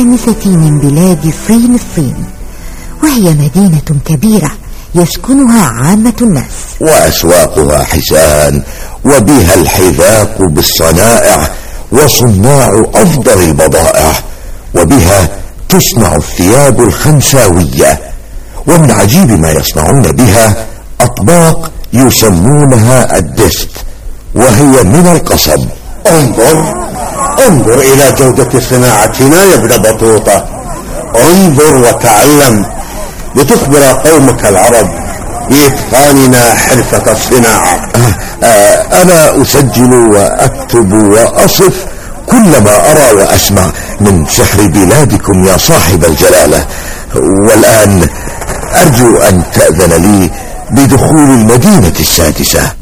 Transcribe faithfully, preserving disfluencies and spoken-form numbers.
آنستي من بلاد صين الصين، وهي مدينة كبيرة يسكنها عامة الناس، وأسواقها حسان، وبها الحذاق بالصنائع وصناع أفضل البضائع، وبها تصنع الثياب الخنساوية، ومن عجيب ما يصنعون بها أطباق يسمونها الدست، وهي من القصب. انظر انظر إلى جودة صناعتنا يا ابن بطوطة، انظر وتعلم لتخبر قومك العرب بإتقاننا حرفة الصناعة. آه آه أنا أسجل وأكتب وأصف كل ما أرى وأسمع من سحر بلادكم يا صاحب الجلالة، والآن أرجو أن تأذن لي بدخول المدينة السادسة.